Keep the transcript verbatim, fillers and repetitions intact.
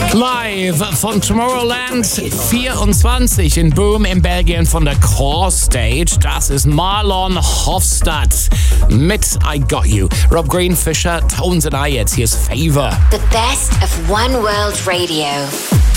Live von Tomorrowland vierundzwanzig in Boom in Belgien von der Core Stage. Das ist Marlon Hofstadt mit I Got You. Rob Greenfisher, Tones and I jetzt. Hier ist Favor. The best of One World Radio.